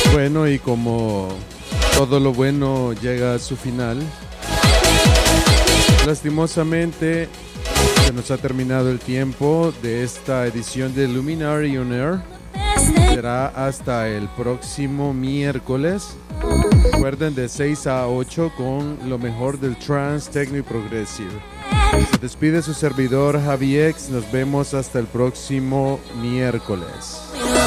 Bueno, y como todo lo bueno llega a su final, lastimosamente se nos ha terminado el tiempo de esta edición de Luminary On Air. Será hasta el próximo miércoles. Recuerden, de 6 a 8 con lo mejor del trance, techno y progressive. Se despide su servidor Javi X. Nos vemos hasta el próximo miércoles.